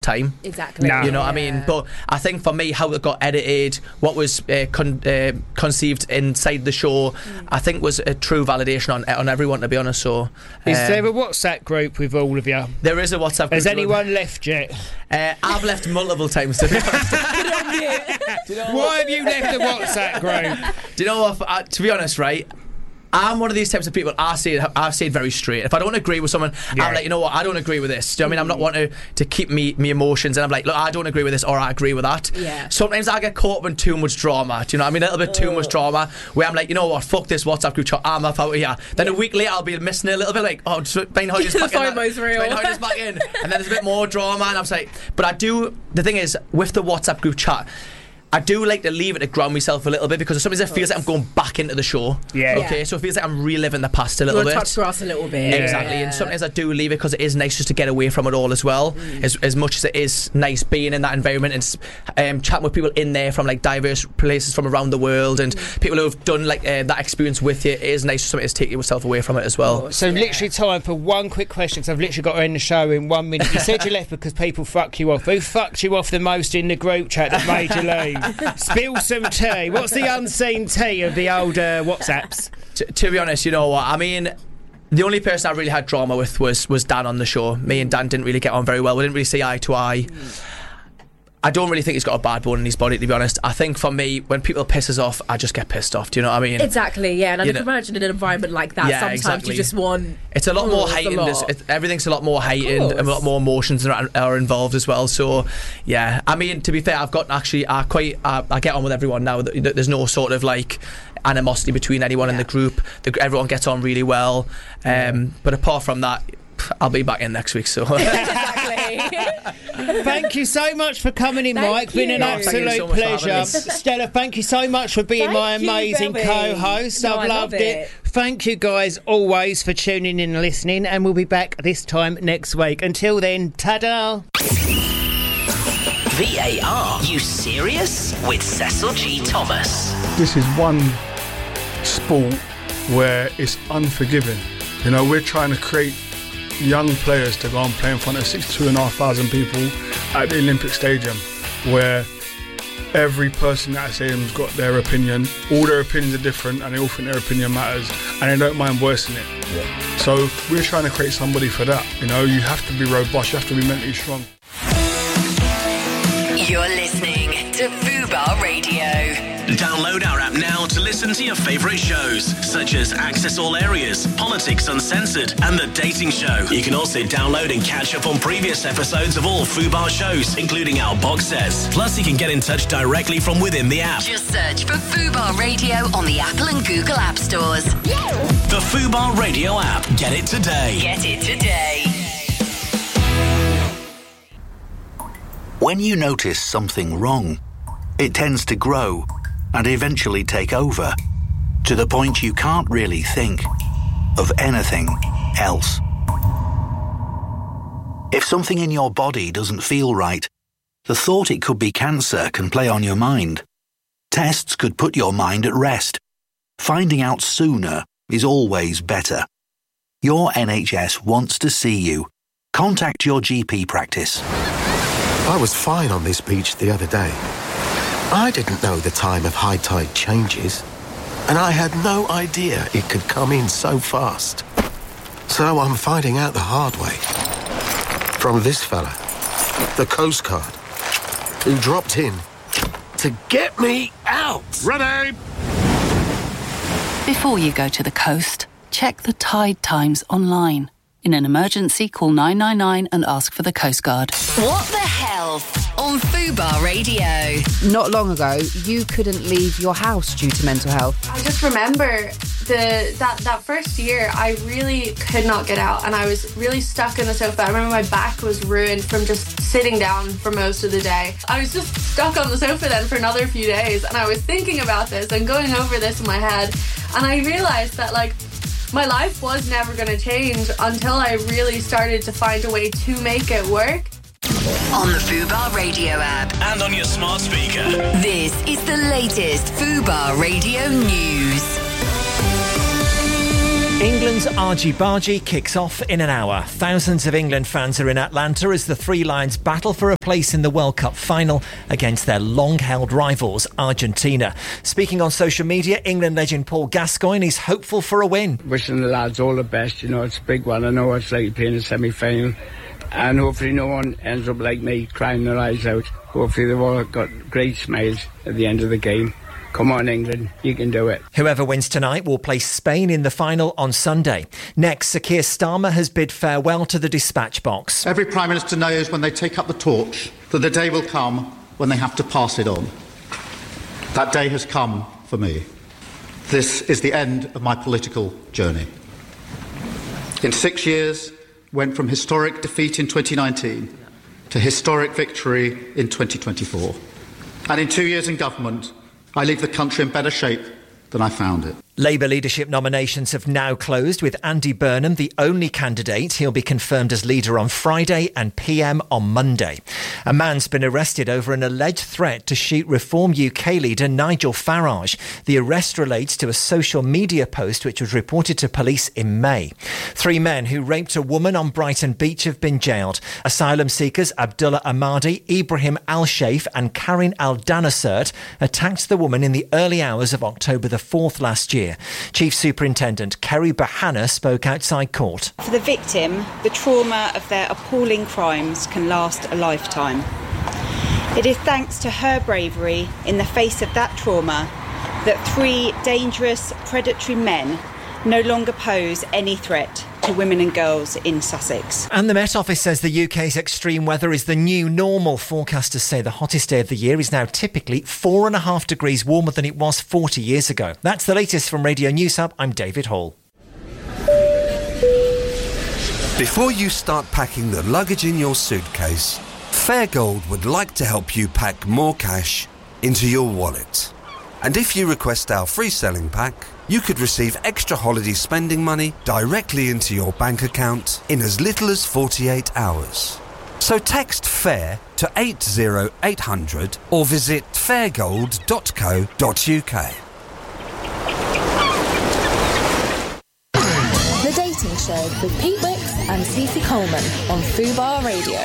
time. Exactly. You know what I mean? But I think for me, how it got edited, what was conceived inside the show, I think was a true validation on everyone, to be honest. So, is there a WhatsApp group with all of you? There is a WhatsApp group. Has anyone left yet? I've left multiple times, to be honest. Why have you left the WhatsApp group? Do you know what? To be honest, right? I'm one of these types of people. I say it very straight. If I don't agree with someone, I'm like, you know what? I don't agree with this. Do you know what I mean? I'm not wanting to keep me emotions, and I'm like, look, I don't agree with this, or I agree with that. Yeah. Sometimes I get caught up in too much drama. Do you know what I mean? A little bit too much drama, where I'm like, you know what? Fuck this WhatsApp group chat. I'm off out of here. Then a week later, I'll be missing it a little bit, like, oh, Spain Hodges back in. Back in, and then there's a bit more drama, and I'm like, but I do. The thing is, with the WhatsApp group chat, I do like to leave it to ground myself a little bit, because sometimes it feels like I'm going back into the show. Okay, so it feels like I'm reliving the past a little bit. Touch grass a little bit. Exactly, and sometimes I do leave it because it is nice just to get away from it all as well. As much as it is nice being in that environment and chatting with people in there from like diverse places from around the world, and people who have done like that experience with you, it is nice sometimes to take yourself away from it as well. So literally time for one quick question, because I've literally got to end the show in 1 minute. You said you left because people fuck you off. Who fucked you off the most in the group chat that made you leave? Spill some tea. What's the unseen tea of the old WhatsApps? To be honest, you know what? I mean, the only person I really had drama with was Dan on the show. Me and Dan didn't really get on very well. We didn't really see eye to eye. I don't really think he's got a bad bone in his body, to be honest. I think for me, when people piss us off, I just get pissed off. Do you know what I mean? Exactly, yeah. And I can imagine in an environment like that, sometimes you just want... It's a lot more heightened. Everything's a lot more heightened, and a lot more emotions are involved as well. So, yeah. I mean, to be fair, I've got actually... I get on with everyone now. There's no sort of, like, animosity between anyone in the group. Everyone gets on really well. But apart from that, I'll be back in next week, so... Thank you so much for coming in, Mike. Been an absolute pleasure. Stella, thank you so much for being my amazing co-host. I've loved it. Thank you guys always for tuning in and listening, and we'll be back this time next week. Until then, ta-da! VAR, you serious? With Cecil G. Thomas. This is one sport where it's unforgiving. You know, we're trying to create young players to go and play in front of 62,500 people at the Olympic Stadium, where every person at that stadium's got their opinion. All their opinions are different, and they all think their opinion matters, and they don't mind voicing it. So we're trying to create somebody for that. You know, you have to be robust, you have to be mentally strong. You're listening to Fubar Radio. Download our app now to listen to your favourite shows, such as Access All Areas, Politics Uncensored, and The Dating Show. You can also download and catch up on previous episodes of all Fubar shows, including our box sets. Plus, you can get in touch directly from within the app. Just search for Fubar Radio on the Apple and Google App Stores. The Fubar Radio app. Get it today. Get it today. When you notice something wrong, it tends to grow and eventually take over, to the point you can't really think of anything else. If something in your body doesn't feel right, the thought it could be cancer can play on your mind. Tests could put your mind at rest. Finding out sooner is always better. Your NHS wants to see you. Contact your GP practice. I was fine on this beach the other day. I didn't know the time of high tide changes, and I had no idea it could come in so fast. So I'm finding out the hard way. From this fella, the Coast Guard, who dropped in to get me out. Ready! Before you go to the coast, check the tide times online. In an emergency, call 999 and ask for the Coast Guard. What the health on Fubar Radio. Not long ago, you couldn't leave your house due to mental health. I just remember that first year, I really could not get out, and I was really stuck in the sofa. I remember my back was ruined from just sitting down for most of the day. I was just stuck on the sofa then for another few days, and I was thinking about this and going over this in my head, and I realised that, like, my life was never going to change until I really started to find a way to make it work. On the Fubar Radio app. And on your smart speaker. This is the latest Fubar Radio news. England's argy-bargy kicks off in an hour. Thousands of England fans are in Atlanta as the Three Lions battle for a place in the World Cup final against their long-held rivals, Argentina. Speaking on social media, England legend Paul Gascoigne is hopeful for a win. Wishing the lads all the best. You know, it's a big one. I know it's like playing a semi-final. And hopefully no one ends up like me, crying their eyes out. Hopefully they've all got great smiles at the end of the game. Come on, England, you can do it. Whoever wins tonight will play Spain in the final on Sunday. Next, Sir Keir Starmer has bid farewell to the dispatch box. Every Prime Minister knows when they take up the torch that the day will come when they have to pass it on. That day has come for me. This is the end of my political journey. In 6 years, went from historic defeat in 2019 to historic victory in 2024. And in 2 years in government, I leave the country in better shape than I found it. Labour leadership nominations have now closed, with Andy Burnham the only candidate. He'll be confirmed as leader on Friday and PM on Monday. A man's been arrested over an alleged threat to shoot Reform UK leader Nigel Farage. The arrest relates to a social media post which was reported to police in May. 3 men who raped a woman on Brighton Beach have been jailed. Asylum seekers Abdullah Ahmadi, Ibrahim Al-Sheikh and Karin Al-Danasert attacked the woman in the early hours of October the 4th last year. Chief Superintendent Kerry Bahana spoke outside court. For the victim, the trauma of their appalling crimes can last a lifetime. It is thanks to her bravery in the face of that trauma that 3 dangerous, predatory men no longer pose any threat to women and girls in Sussex. And the Met Office says the UK's extreme weather is the new normal. Forecasters say the hottest day of the year is now typically 4.5 degrees warmer than it was 40 years ago. That's the latest from Radio News Hub. I'm David Hall. Before you start packing the luggage in your suitcase, Fairgold would like to help you pack more cash into your wallet. And if you request our free selling pack, you could receive extra holiday spending money directly into your bank account in as little as 48 hours. So text FAIR to 80800 or visit fairgold.co.uk. The Dating Show with Pete Wicks and Cece Coleman on Fubar Radio.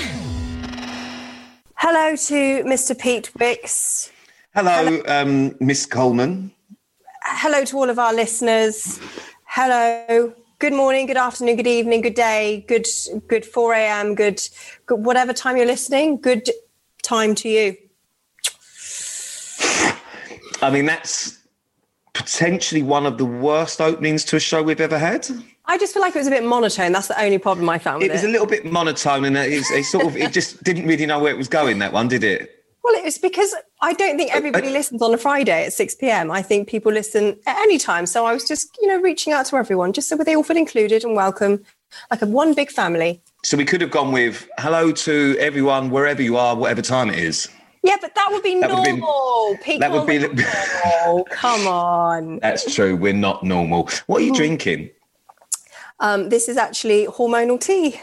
Hello to Mr. Pete Wicks. Hello. Miss Coleman. Hello to all of our listeners. Hello. Good morning, good afternoon, good evening, good day, good 4 a.m., good whatever time you're listening. Good time to you. I mean, that's potentially one of the worst openings to a show we've ever had. I just feel like it was a bit monotone. That's the only problem I found with it. It was a little bit monotone, and it just didn't really know where it was going, that one, did it? Well, it was because I don't think everybody listens on a Friday at 6 p.m. I think people listen at any time. So I was just, reaching out to everyone, just so they all feel included and welcome, like one big family. So we could have gone with hello to everyone, wherever you are, whatever time it is. Yeah, but that would be normal. Oh, come on. That's true. We're not normal. What are you drinking? This is actually hormonal tea.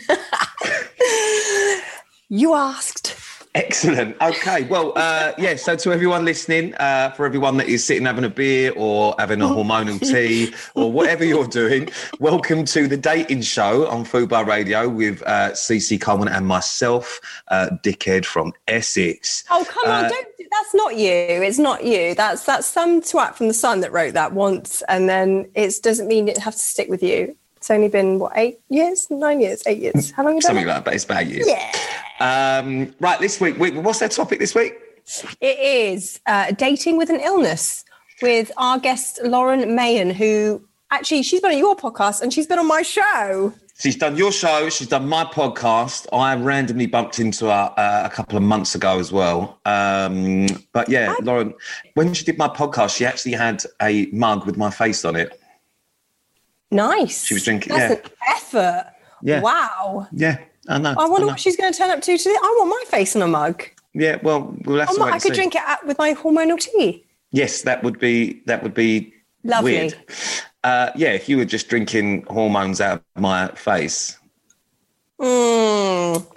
You asked. Excellent. Okay. Well, so to everyone listening, for everyone that is sitting having a beer or having a hormonal tea or whatever you're doing, welcome to the Dating Show on Fubar Radio with Cece Coleman and myself, Dickhead from Essex. Oh, come on. That's not you. It's not you. That's some twat from The Sun that wrote that once, and then it doesn't mean it has to stick with you. It's only been, 8 years? 9 years? 8 years? How long have you done Something like that, but it's about 8 years. Yeah. Right, this week, what's our topic this week? It is dating with an illness with our guest, Lauren Mayen, who actually, she's been on your podcast and she's been on my show. She's done your show. She's done my podcast. I randomly bumped into her a couple of months ago as well. But yeah, Lauren, when she did my podcast, she actually had a mug with my face on it. Nice. She was drinking. That's an effort. Yeah. Wow. Yeah, I know. I wonder what she's going to turn up to today. I want my face in a mug. Yeah, well, we'll have to wait and see. I could drink it with my hormonal tea. Yes, that would be lovely. Weird. If you were just drinking hormones out of my face.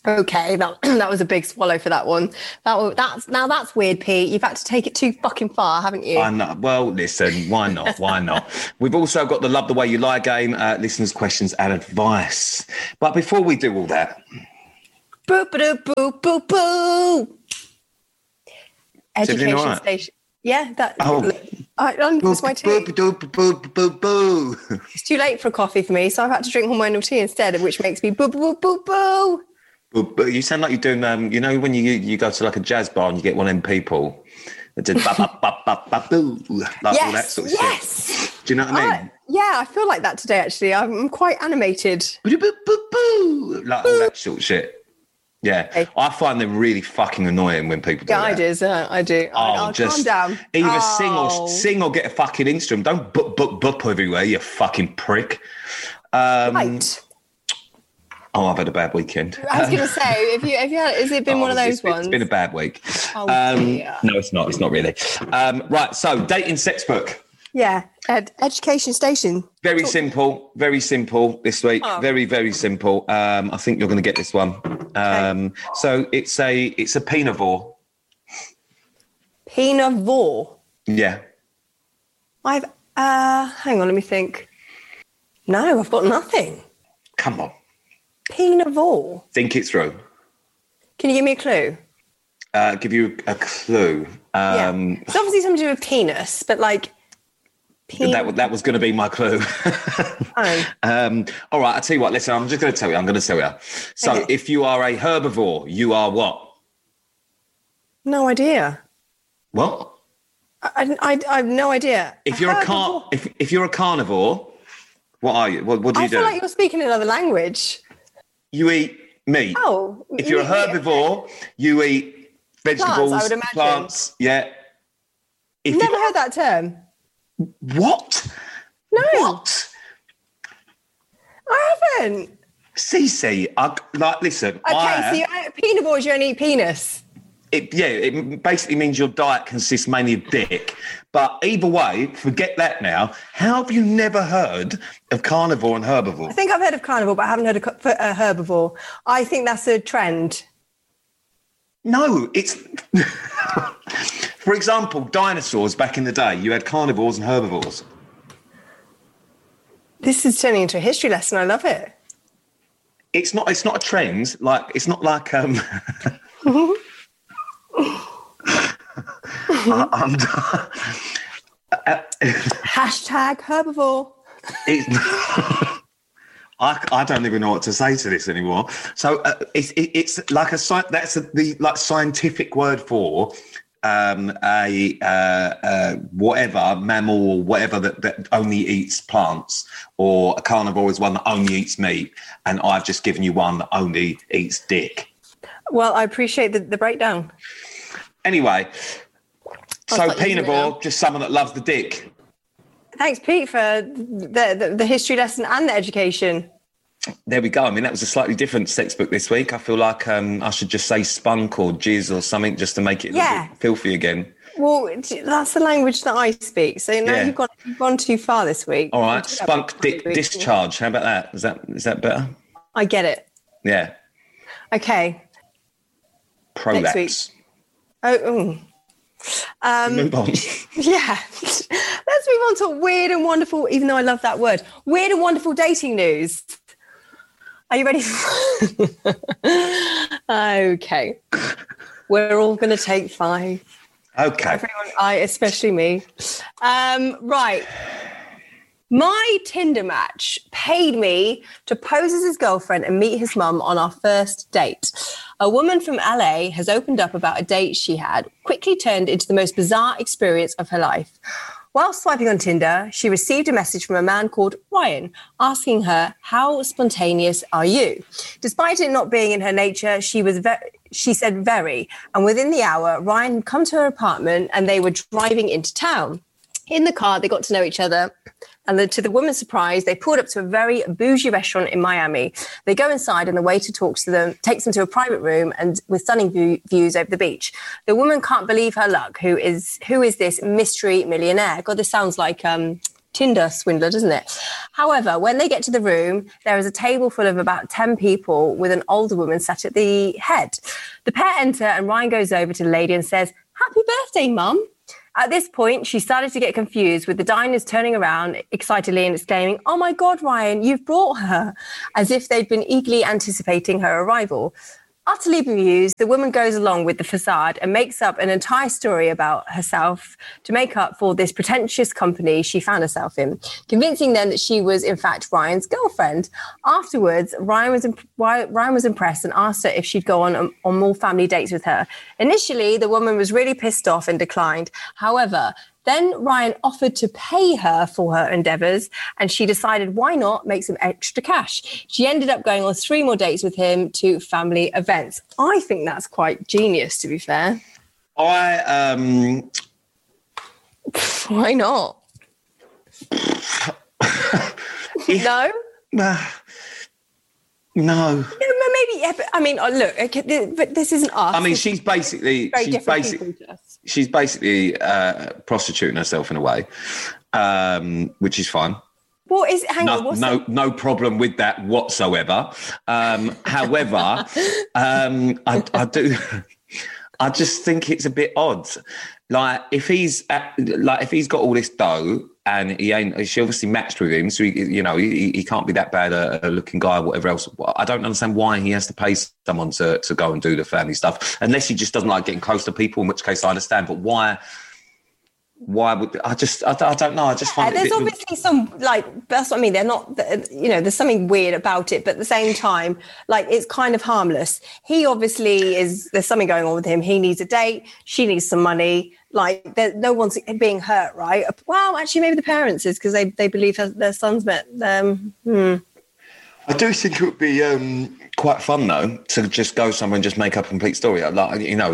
Okay, that was a big swallow for that one. That's weird, Pete. You've had to take it too fucking far, haven't you? I know. Well, listen, why not? Why not? We've also got the Love the Way You Lie game, listeners' questions and advice. But before we do all that... Boo, boo, boo, boo, boo. Education right? station. Yeah, that... Oh. It's my tea. Boo. It's too late for a coffee for me, so I've had to drink hormonal tea instead, which makes me boo, boo, boo, boo. But you sound like you're doing, you know, when you go to like a jazz bar and you get one of them people that did ba-ba-ba-ba-ba-boo, like all that sort of shit. Do you know what I mean? Yeah, I feel like that today, actually. I'm quite animated. Like all that sort of shit. Yeah. Okay. I find them really fucking annoying when people do that. I do. I'll just calm down. Either sing or get a fucking instrument. Don't bup everywhere, you fucking prick. Right. Oh, I've had a bad weekend. I was going to say, have you had, has it been one of those ones? It's been a bad week. Oh, no, it's not. It's not really. Right, so dating sex book. Yeah, education station. Very simple this week. Oh. Very, very simple. I think you're going to get this one. Okay. So it's a penivore. Penivore? Yeah. Hang on, let me think. No, I've got nothing. Come on. Penivore. Think it through. Can you give me a clue? Give you a clue. Yeah. It's obviously something to do with penis, but like... That was going to be my clue. All right, I'll tell you what. Listen, I'm just going to tell you. So okay. If you are a herbivore, you are what? No idea. What? I have no idea. If you're if you're a carnivore, what are you? What do you do? I feel like you're speaking another language. You eat meat. Oh. If you're a herbivore, you eat vegetables, plants, I would imagine. Plants. Yeah. Never heard that term. What? No. What? I haven't. Cece, listen. Okay, so you're penivores, you only eat penis. It basically means your diet consists mainly of dick. But either way, forget that now. How have you never heard of carnivore and herbivore? I think I've heard of carnivore, but I haven't heard of herbivore. I think that's a trend. No, it's... For example, dinosaurs back in the day, you had carnivores and herbivores. This is turning into a history lesson. I love it. It's not a trend. It's not like Hashtag herbivore. I don't even know what to say to this anymore. So it's like that's the scientific word for whatever mammal or whatever that only eats plants, or a carnivore is one that only eats meat, and I've just given you one that only eats dick. Well, I appreciate the breakdown. Anyway, so penivore, just someone that loves the dick. Thanks, Pete, for the history lesson and the education. There we go. I mean, that was a slightly different sex book this week. I feel like I should just say spunk or jizz or something just to make it a little bit filthy again. Well, that's the language that I speak. So now you've gone too far this week. All right, spunk dick discharge. How about that? Is that better? I get it. Yeah. Okay. Prolapse. Next week. Move on. Yeah. Let's move on to weird and wonderful, even though I love that word, weird and wonderful dating news. Are you ready? Okay. We're all going to take 5. Okay. Everyone, especially me. Right. My Tinder match paid me to pose as his girlfriend and meet his mum on our first date. A woman from LA has opened up about a date she had, quickly turned into the most bizarre experience of her life. While swiping on Tinder, she received a message from a man called Ryan asking her, "How spontaneous are you?" Despite it not being in her nature, she said very. And within the hour, Ryan had come to her apartment and they were driving into town. In the car, they got to know each other. And then, to the woman's surprise, they pulled up to a very bougie restaurant in Miami. They go inside and the waiter takes them to a private room and with stunning views over the beach. The woman can't believe her luck. Who is this mystery millionaire? God, this sounds like Tinder swindler, doesn't it? However, when they get to the room, there is a table full of about 10 people with an older woman sat at the head. The pair enter and Ryan goes over to the lady and says, "Happy birthday, Mum." At this point, she started to get confused, with the diners turning around excitedly and exclaiming, "Oh my God, Ryan, you've brought her," as if they'd been eagerly anticipating her arrival. Utterly bemused, the woman goes along with the facade and makes up an entire story about herself to make up for this pretentious company she found herself in, convincing them that she was, in fact, Ryan's girlfriend. Afterwards, Ryan was impressed and asked her if she'd go on more family dates with her. Initially, the woman was really pissed off and declined. However, then Ryan offered to pay her for her endeavours, and she decided, why not make some extra cash? She ended up going on 3 more dates with him to family events. I think that's quite genius, to be fair. Why not? No? No. Maybe, yeah, but I mean, look, okay, but this isn't us. I mean, she's basically prostituting herself in a way, which is fine. What is? Hang on. No problem with that whatsoever. However, I do. I just think it's a bit odd. Like if he's got all this dough and she obviously matched with him, so he can't be that bad a looking guy or whatever else. I don't understand why he has to pay someone to go and do the family stuff, unless he just doesn't like getting close to people, in which case I understand. But why would I don't know. I just find there's obviously some, like, that's what I mean. They're not, there's something weird about it, but at the same time, like, it's kind of harmless. He obviously there's something going on with him. He needs a date. She needs some money. Like, no one's being hurt, right? Well, actually, maybe the parents is, because they believe their son's met them. I do think it would be quite fun, though, to just go somewhere and just make up a complete story. I'm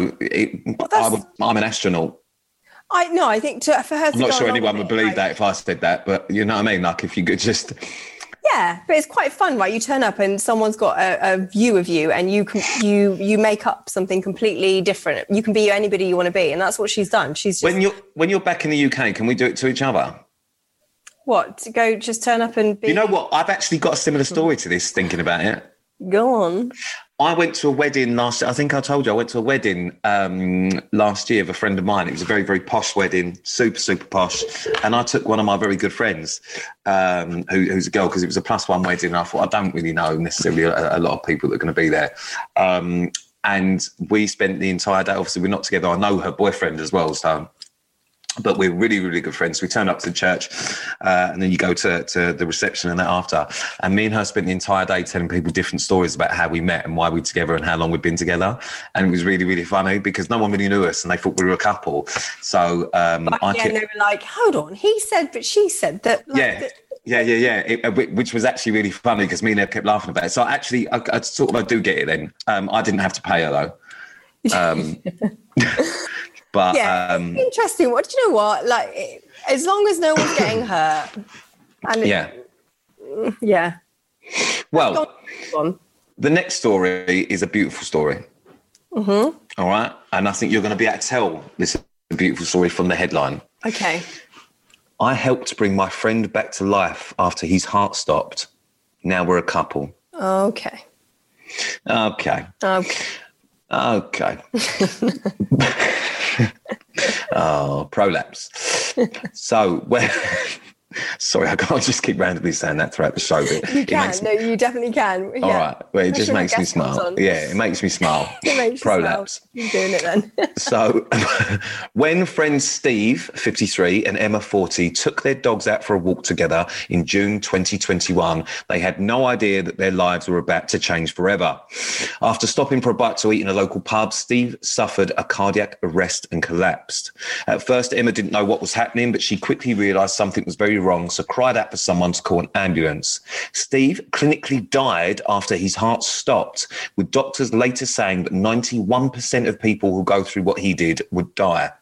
an astronaut. I think for her to I'm not sure anyone would believe that if I said that, but you know what I mean? Like, if you could just... Yeah, but it's quite fun, right? You turn up and someone's got a view of you, and you make up something completely different. You can be anybody you want to be, and that's what she's done. She's just... When you're back in the UK, can we do it to each other? What? To go just turn up and be... You know what? I've actually got a similar story to this, thinking about it. Go on. I went to a wedding I think I told you, I went to a wedding last year of a friend of mine. It was a very, very posh wedding, super, super posh. And I took one of my very good friends, who's a girl, because it was a +1 wedding. And I thought, I don't really know necessarily a lot of people that are going to be there. And we spent the entire day, obviously we're not together. I know her boyfriend as well, but we're really, really good friends. We turned up to the church and then you go to the reception and that after. And me and her spent the entire day telling people different stories about how we met and why we're together and how long we've been together. And it was really, really funny because no one really knew us and they thought we were a couple. So and they were like, hold on, he said, but she said that. Like, Yeah. Which was actually really funny because me and her kept laughing about it. So actually, I do get it then. I didn't have to pay her though. But interesting. What do you know? What, like, as long as no one's getting hurt, and yeah. Well, the next story is a beautiful story. Mm-hmm. All right, and I think you're going to be able to tell this is a beautiful story from the headline. Okay. I helped bring my friend back to life after his heart stopped. Now we're a couple. Okay. Oh, prolapse. So, sorry, I can't just keep randomly saying that throughout the show. But you can. No, you definitely can. Yeah. All right. Well, it just makes me smile. Yeah, it makes me smile. It makes prolapse. You smile. You're doing it then. So, when friends Steve, 53, and Emma, 40, took their dogs out for a walk together in June 2021, they had no idea that their lives were about to change forever. After stopping for a bite to eat in a local pub, Steve suffered a cardiac arrest and collapsed. At first, Emma didn't know what was happening, but she quickly realised something was very wrong, so cried out for someone to call an ambulance. Steve clinically died after his heart stopped, with doctors later saying that 91% of people who go through what he did would die.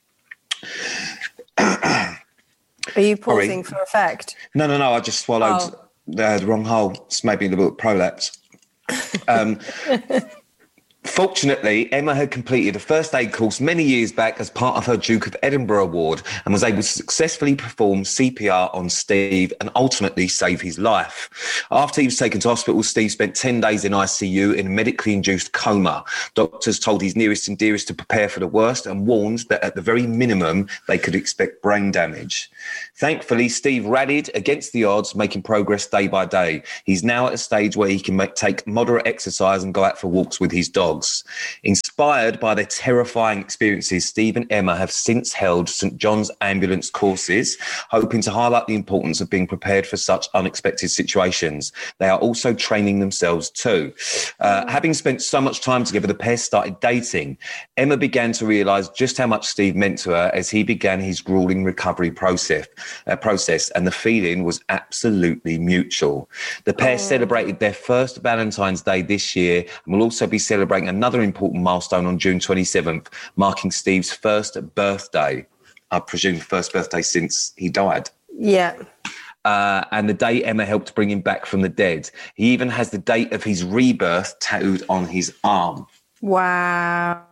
Are you pausing for effect? No. I just swallowed the wrong hole. It's maybe a little prolapse. Fortunately, Emma had completed a first aid course many years back as part of her Duke of Edinburgh Award and was able to successfully perform CPR on Steve and ultimately save his life. After he was taken to hospital, Steve spent 10 days in ICU in a medically induced coma. Doctors told his nearest and dearest to prepare for the worst and warned that at the very minimum, they could expect brain damage. Thankfully, Steve rallied against the odds, making progress day by day. He's now at a stage where he can take moderate exercise and go out for walks with his dogs. Inspired by their terrifying experiences, Steve and Emma have since held St John's ambulance courses, hoping to highlight the importance of being prepared for such unexpected situations. They are also training themselves too. Having spent so much time together, the pair started dating. Emma began to realise just how much Steve meant to her as he began his gruelling recovery process, and the feeling was absolutely mutual. The pair celebrated their first Valentine's Day this year and will also be celebrating another important milestone on June 27th, marking Steve's first birthday. I presume first birthday since he died. Yeah. And the day Emma helped bring him back from the dead. He even has the date of his rebirth tattooed on his arm. Wow.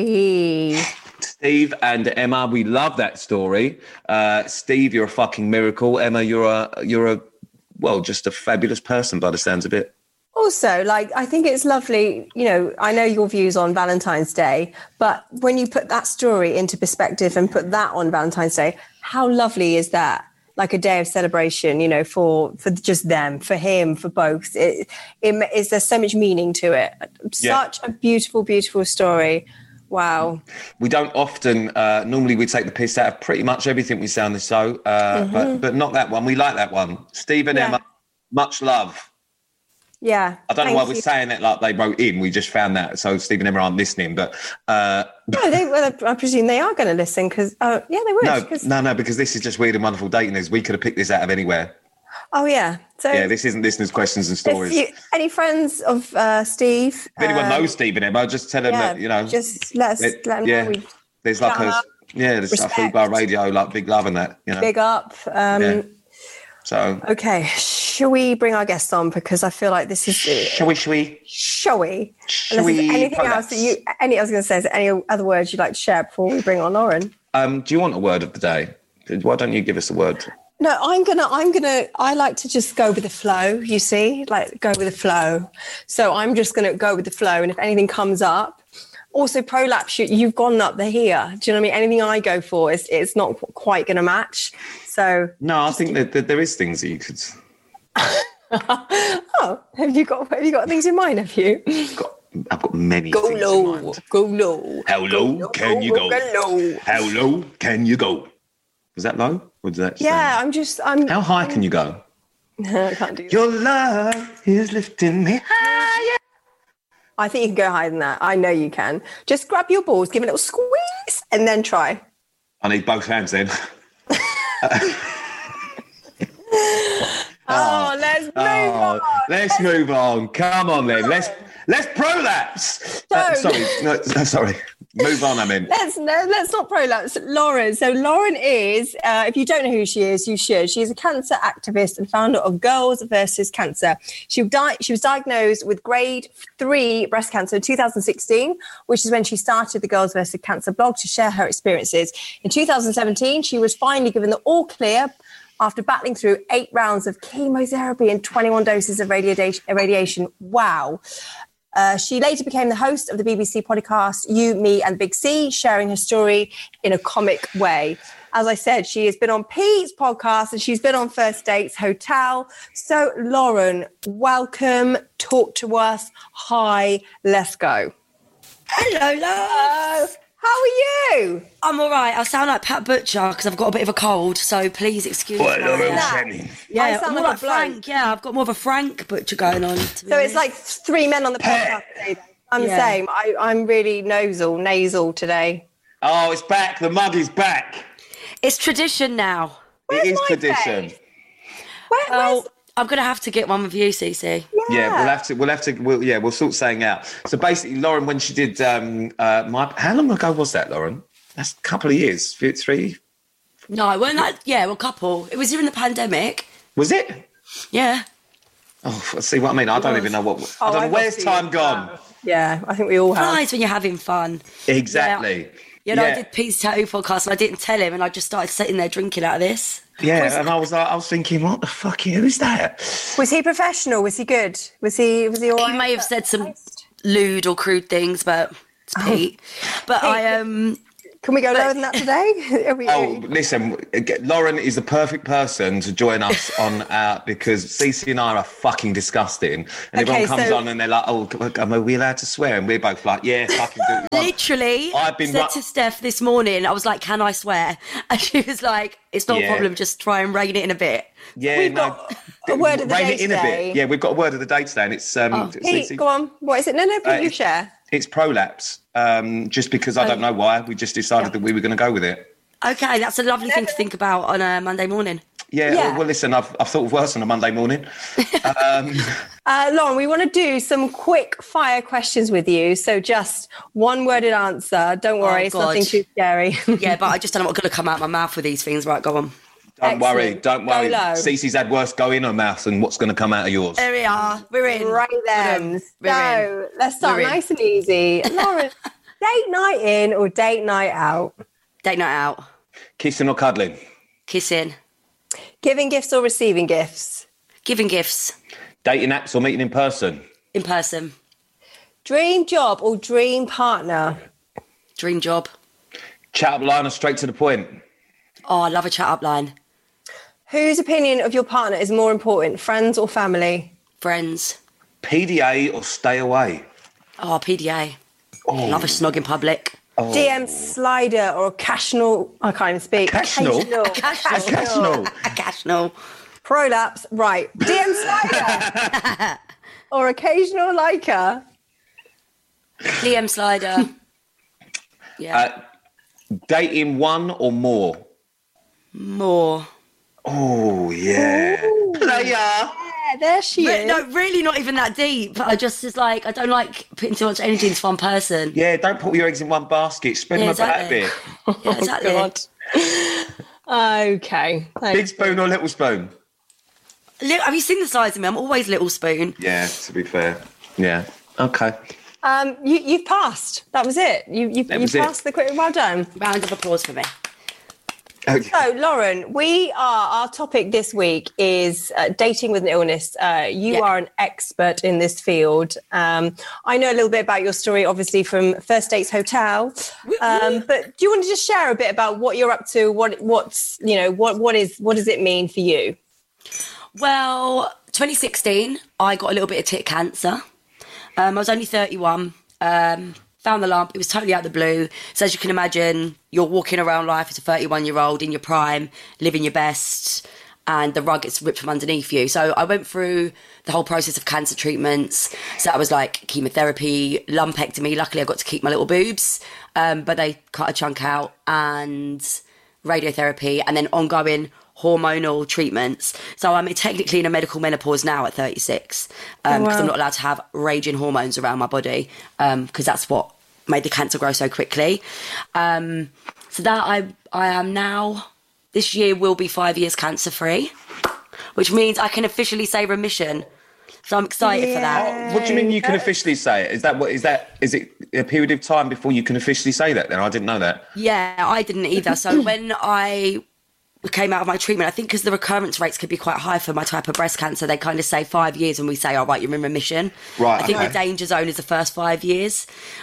Steve and Emma, we love that story. Steve, you're a fucking miracle. Emma, you're a just a fabulous person by the sounds of it. Also, I think it's lovely, I know your views on Valentine's Day, but when you put that story into perspective and put that on Valentine's Day, how lovely is that? Like a day of celebration, for just them, for him, for both. There's so much meaning to it. Such a beautiful, beautiful story. Wow. We don't often, normally we take the piss out of pretty much everything we say on the show, but not that one. We like that one. Steve and Emma, much love. Yeah. I don't know why we're saying it like they wrote in. We just found that. So Steve and Emma aren't listening, but... I presume they are going to listen because... they would. No, because this is just Weird and Wonderful Dating News. We could have picked this out of anywhere. Oh, yeah. So this isn't listeners' questions and stories. Any friends of Steve? If anyone knows Steve and Emma, just tell them that, Just let them know. There's like there's a Fubar Radio, like big love and that, Big up. So okay, shall we bring our guests on because I feel like this is Shall we? Anything else that I was going to say? Is there any other words you'd like to share before we bring on Lauren? Do you want a word of the day? Why don't you give us a word? No, I like to just go with the flow, you see, go with the flow. So I'm just going to go with the flow. And if anything comes up, also prolapse, you've gone up the here. Do you know what I mean? Anything I go for, it's not quite going to match. So no, I think that there is things that you could. Oh, have you got things in mind? Have you? I've got many things in mind. Go low. How low can you go? How low can you go? Was that low? Or did that I'm. How high can you go? I can't do that. Your love is lifting me higher. I think you can go higher than that. I know you can. Just grab your balls, give it a little squeeze, and then try. I need both hands then. Let's move on. Let's move on. Come on then. Let's prolapse. Sorry. Move on, I mean. Let's not prolapse. Lauren. So Lauren is, if you don't know who she is, you should. She's a cancer activist and founder of Girls vs. Cancer. She was diagnosed with grade 3 breast cancer in 2016, which is when she started the Girls vs. Cancer blog to share her experiences. In 2017, she was finally given the all clear after battling through 8 rounds of chemotherapy and 21 doses of radiation. Wow. She later became the host of the BBC podcast You, Me and Big C, sharing her story in a comic way. As I said, she has been on Pete's podcast and she's been on First Dates Hotel. So, Lauren, welcome. Talk to us. Hi, let's go. Hello, love. How are you? I'm all right. I sound like Pat Butcher because I've got a bit of a cold, so please excuse me. Yeah, I'm more like Frank. Yeah, I've got more of a Frank Butcher going on. So it's like 3 men on the podcast today. I'm the same. I'm really nasal today. Oh, it's back. The mug is back. It's tradition now. It is tradition. I'm going to have to get one with you, Cece. Yeah, we'll sort something out. So basically, Lauren, when she did how long ago was that, Lauren? That's a couple of years, 3? No, it wasn't that. Yeah, a couple. It was during the pandemic. Was it? Yeah. Oh, see what I mean? I don't even know what. I don't know where's time gone. Yeah, I think we all have. Nice when you're having fun. Exactly. Yeah, I did Pete's Tattoo podcast and I didn't tell him, and I just started sitting there drinking out of this. Yeah, and I was thinking, what the fuck? Who is that? Was he professional? Was he good? Was he all right? He may have said some lewd or crude things, but it's Pete. But Can we go lower than that today? Listen, Lauren is the perfect person to join us on because Cece and I are fucking disgusting. And everyone comes on and they're like, are we allowed to swear? And we're both like, yeah, fucking do it. Literally, I've been said to Steph this morning, I was like, can I swear? And she was like, it's not a problem, just try and rein it in a bit. Yeah, we've got a word of the day today. Yeah, we've got a word of the day today, and it's Pete, go on. What is it? No, Pete, you share. It's prolapse. Just because I don't know why, we just decided that we were going to go with it. Okay, that's a lovely thing to think about on a Monday morning. Yeah. Well, listen, I've thought of worse on a Monday morning. Lauren, we want to do some quick fire questions with you. So just one worded answer. Don't worry, it's nothing too scary. Yeah, but I just don't know what's going to come out of my mouth with these things. Right, go on. Don't worry. Cece's had worse go in her mouth than what's going to come out of yours. There we are. We're in. Right then. So let's start nice and easy. Lauren, date night in or date night out? Date night out. Kissing or cuddling? Kissing. Giving gifts or receiving gifts? Giving gifts. Dating apps or meeting in person? In person. Dream job or dream partner? Dream job. Chat up line or straight to the point? Oh, I love a chat up line. Whose opinion of your partner is more important, friends or family? Friends. PDA or stay away? Oh, PDA. Love a snog in public. DM slider or occasional... I can't even speak. Occasional? Occasional. Prolapse. Right. DM slider or occasional liker? DM slider. Yeah. Dating one or more? More. Oh, yeah. Player. Yeah, there she is. No, really not even that deep. I don't like putting too much energy into one person. Yeah, don't put your eggs in one basket. Spread them about a bit. Yeah, exactly. Okay. Big spoon or little spoon? Have you seen the size of me? I'm always little spoon. Yeah, to be fair. Yeah. Okay. You've passed. That was it. You passed the quiz. Well done. Round of applause for me. Okay. So, Lauren, our topic this week is dating with an illness. You are an expert in this field. I know a little bit about your story, obviously, from First Dates Hotel. But do you want to just share a bit about what you're up to? What does it mean for you? Well, 2016, I got a little bit of tit cancer. I was only 31. Found the lump. It was totally out of the blue. So as you can imagine, you're walking around life as a 31-year-old in your prime, living your best, and the rug gets ripped from underneath you. So I went through the whole process of cancer treatments. So that was like chemotherapy, lumpectomy. Luckily, I got to keep my little boobs, but they cut a chunk out, and radiotherapy, and then ongoing hormonal treatments. So I'm technically in a medical menopause now at 36 because I'm not allowed to have raging hormones around my body because that's what made the cancer grow so quickly. So that I am now, this year will be 5 years cancer free, which means I can officially say remission. So I'm excited for that. What do you mean you can officially say it? Is it a period of time before you can officially say that then? I didn't know that. Yeah, I didn't either. So when I came out of my treatment, I think because the recurrence rates could be quite high for my type of breast cancer, they kind of say 5 years and we say, all right, you're in remission. Right. I think the danger zone is the first 5 years.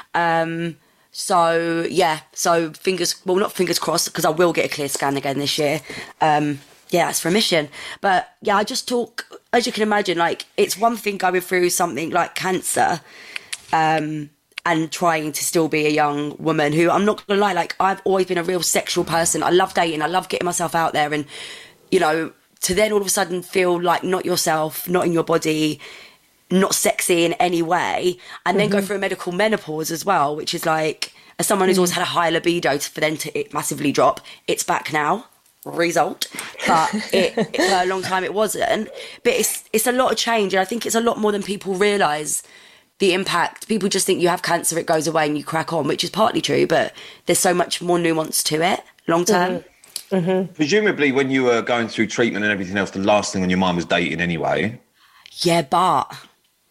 So not fingers crossed, because I will get a clear scan again this year. It's remission. But yeah, I just talk, as you can imagine, like it's one thing going through something like cancer, and trying to still be a young woman who, I'm not going to lie, like I've always been a real sexual person. I love dating. I love getting myself out there. And, you know, to then all of a sudden feel like not yourself, not in your body, not sexy in any way, and then go through a medical menopause as well, which is like, as someone who's always had a high libido, for them to it massively drop, it's back now. Result, but it for a long time it wasn't. But it's a lot of change, and I think it's a lot more than people realise. The impact, people just think you have cancer, it goes away and you crack on, which is partly true, but there's so much more nuance to it long term. Presumably when you were going through treatment and everything else, the last thing on your mind was dating anyway. Yeah, but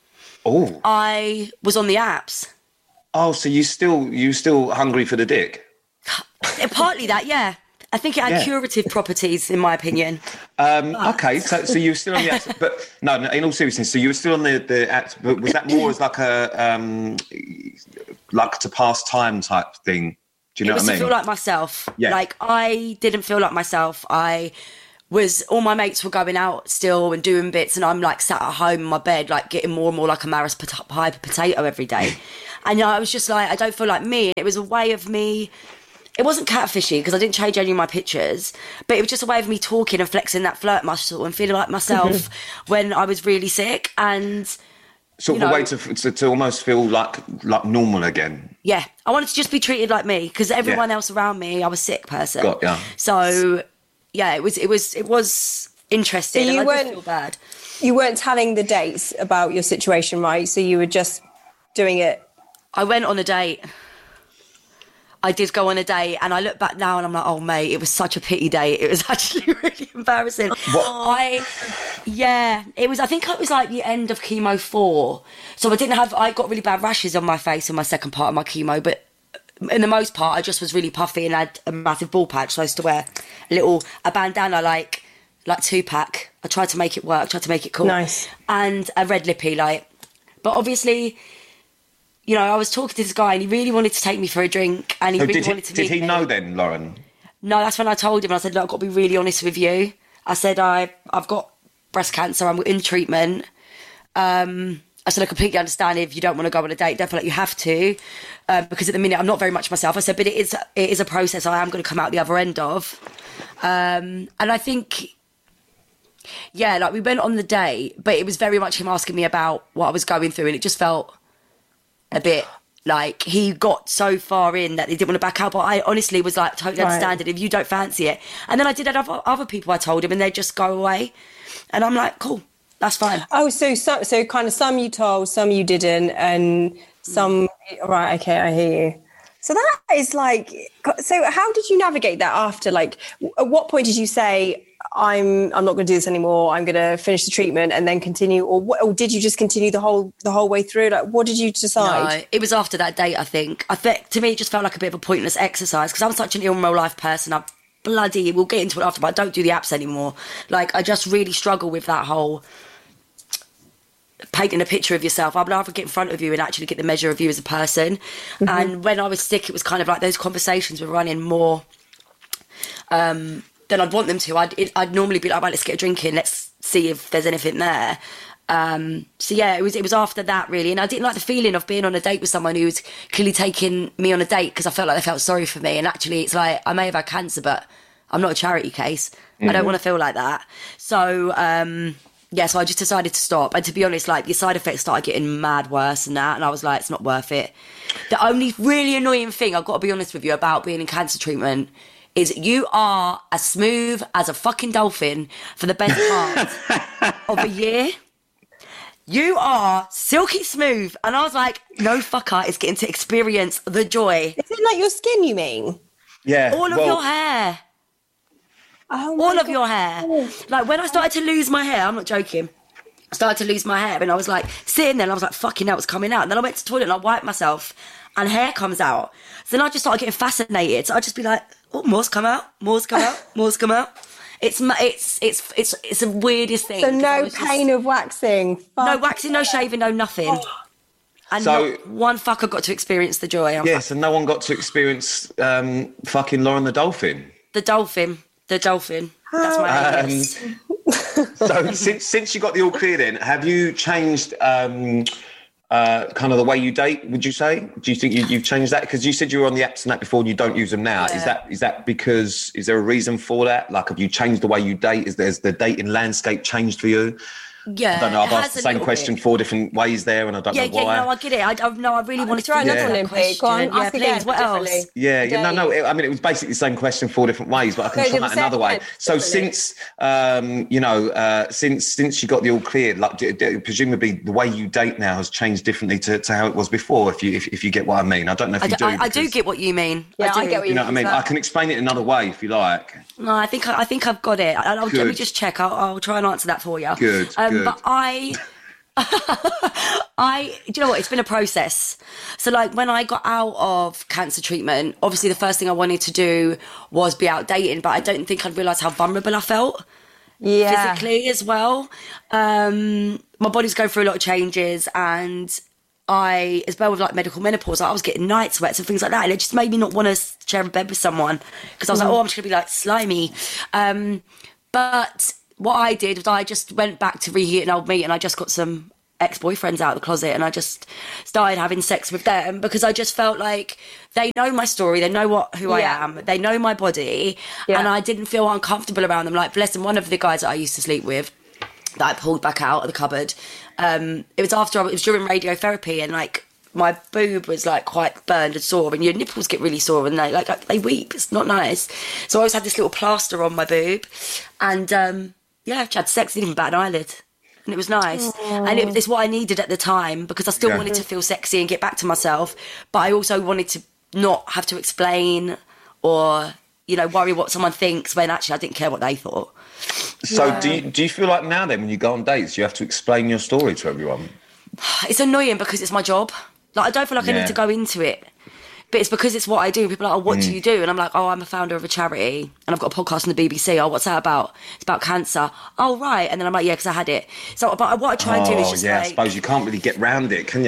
Oh. I was on the apps. Oh, so you still hungry for the dick? Partly that, yeah. I think it had curative properties, in my opinion. Okay, so you were still on the apps, but no, in all seriousness, so you were still on the apps, but was that more as like a like to pass time type thing? Do you know what I mean? It was to feel like myself. Yeah. Like, I didn't feel like myself. All my mates were going out still and doing bits, and I'm like sat at home in my bed, like getting more and more like a Maris Piper potato every day. And I was just like, I don't feel like me. It was a way of me. It wasn't catfishy because I didn't change any of my pictures, but it was just a way of me talking and flexing that flirt muscle and feeling like myself when I was really sick. And sort of a way to almost feel like normal again. Yeah, I wanted to just be treated like me because everyone else around me, I was a sick person. Got ya. So yeah, it was interesting. So and I did feel bad. You weren't telling the dates about your situation, right? So you were just doing it. I went on a date. I did go on a date, and I look back now and I'm like, oh mate, it was such a pity date. It was actually really embarrassing. I think it was like the end of chemo 4. So I got really bad rashes on my face in my second part of my chemo, but in the most part I just was really puffy and had a massive ball patch. So I used to wear a bandana like Tupac. I tried to make it work, tried to make it cool. Nice. And a red lippy, but obviously, you know, I was talking to this guy and he really wanted to take me for a drink and he wanted to meet me. Did he know then, Lauren? No, that's when I told him. I said, look, I've got to be really honest with you. I said, I've got breast cancer. I'm in treatment. I said, I completely understand if you don't want to go on a date. Don't feel like you have to. Because at the minute, I'm not very much myself. I said, but it is a process I am going to come out the other end of. And I think, yeah, we went on the date, but it was very much him asking me about what I was going through. And it just felt a bit like he got so far in that he didn't want to back out, but I honestly was like, totally understand it if you don't fancy it. And then I did have other people I told him and they'd just go away, and I'm like, cool, that's fine. Oh, so kind of some you told, some you didn't, and some right, okay, I hear you. So that is like, so how did you navigate that after? Like, at what point did you say, I'm not going to do this anymore, I'm going to finish the treatment and then continue, or did you just continue the whole way through? Like, what did you decide? No, it was after that date, I think. To me, it just felt like a bit of a pointless exercise because I'm such an in real life person. We'll get into it after, but I don't do the apps anymore. Like, I just really struggle with that whole painting a picture of yourself. I'd rather get in front of you and actually get the measure of you as a person. Mm-hmm. And when I was sick, it was kind of like those conversations were running more than I'd want them to. I'd normally be like, right, let's get a drink in, let's see if there's anything there. So yeah, it was after that really, and I didn't like the feeling of being on a date with someone who was clearly taking me on a date because I felt like they felt sorry for me, and actually it's like, I may have had cancer, but I'm not a charity case. I don't want to feel like that. So so I just decided to stop, and to be honest, like, the side effects started getting mad worse than that, and I was like, it's not worth it. The only really annoying thing, I've got to be honest with you, about being in cancer treatment is you are as smooth as a fucking dolphin for the best part of a year. You are silky smooth. And I was like, no fucker is getting to experience the joy. Is it like your skin, you mean? Yeah. All of your hair. Oh, all of your hair. Like, when I started to lose my hair, I'm not joking, I started to lose my hair and I was like sitting there and I was like, fucking hell, it's coming out. And then I went to the toilet and I wiped myself and hair comes out. So then I just started getting fascinated. So I'd just be like, oh, more's come out, more's come out, more's come out. It's the weirdest thing. So no pain of waxing? No waxing, no shaving, no nothing. And so, not one fucker got to experience the joy. Yes, and no one got to experience fucking Lauren the Dolphin. The dolphin. That's my alias. So since you got the all clear then, have you changed kind of the way you date, would you say? Do you think you've changed that? Because you said you were on the apps and that before and you don't use them now. Yeah. Is that because, is there a reason for that? Like, have you changed the way you date? Is the dating landscape changed for you? Yeah, I don't know. I've asked the same question 4 different ways there, and I don't know why. Yeah, no, I get it. I really wanted to try another one, please. Go on, ask again. What else? Yeah, no. I mean, it was basically the same question 4 different ways, but I can try that another way. So since since you got the all cleared, like presumably the way you date now has changed differently to how it was before. If you get what I mean, I don't know if you do. I do get what you mean. Yeah, I get what you mean. You know what I mean? I can explain it another way if you like. No, I think I've got it. Let me just check. I'll try and answer that for you. Good. But Do you know what? It's been a process. So like when I got out of cancer treatment, obviously the first thing I wanted to do was be out dating, but I don't think I'd realised how vulnerable I felt. Yeah. Physically as well. My body's going through a lot of changes, and as well with like medical menopause, I was getting night sweats and things like that, and it just made me not want to share a bed with someone, because I was like, oh, I'm just going to be like slimy. But what I did was I just went back to reheating old meat, and I just got some ex-boyfriends out of the closet, and I just started having sex with them, because I just felt like they know my story, they know who I am, they know my body, and I didn't feel uncomfortable around them. Like, bless them, one of the guys that I used to sleep with that I pulled back out of the cupboard, it was during radiotherapy, and like my boob was like quite burned and sore, and your nipples get really sore, and they weep. It's not nice. So I always had this little plaster on my boob, and I had sex, didn't even bat an eyelid. And it was nice. Aww. And it's what I needed at the time, because I still wanted to feel sexy and get back to myself, but I also wanted to not have to explain or, worry what someone thinks, when actually I didn't care what they thought. So do you feel like now then, when you go on dates, you have to explain your story to everyone? It's annoying because it's my job. Like, I don't feel like I need to go into it. But it's because it's what I do. People are like, oh, what do you do? And I'm like, oh, I'm a founder of a charity, and I've got a podcast on the BBC. Oh, what's that about? It's about cancer. Oh, right. And then I'm like, yeah, because I had it. So, but what I try and do is just I suppose you can't really get round it, can you?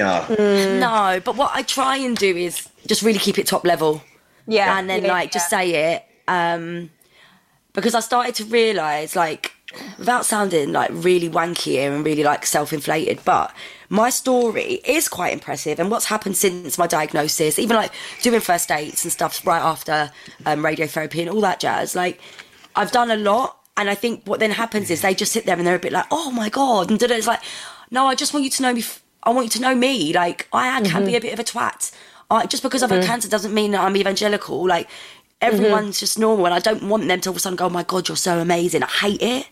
No, but what I try and do is just really keep it top level. Yeah. And then, just say it. Because I started to realise, like, without sounding, like, really wanky here and really, like, self-inflated, but my story is quite impressive, and what's happened since my diagnosis, even like doing first dates and stuff right after radiotherapy and all that jazz, like I've done a lot. And I think what then happens is they just sit there and they're a bit like, oh my God, and it's like, no, I just want you to know me. I want you to know me. Like, I can be a bit of a twat. Just because I've had cancer doesn't mean that I'm evangelical. Like, everyone's just normal, and I don't want them to all of a sudden go, oh my God, you're so amazing. I hate it.